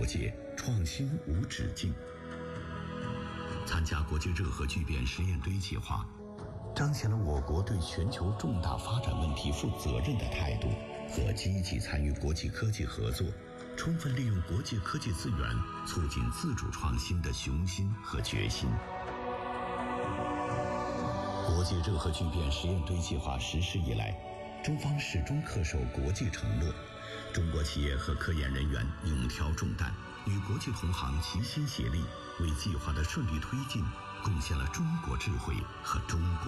界，创新无止境。参加国际热核聚变实验堆计划，彰显了我国对全球重大发展问题负责任的态度和积极参与国际科技合作，充分利用国际科技资源，促进自主创新的雄心和决心。国际热核聚变实验堆计划实施以来，中方始终恪守国际承诺，中国企业和科研人员勇挑重担，与国际同行齐心协力，为计划的顺利推进贡献了中国智慧和中国